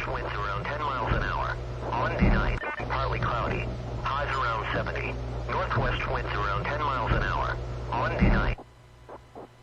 winds around 10 miles an hour. Monday night, partly cloudy. Highs around 70. Northwest winds around 10 miles an hour.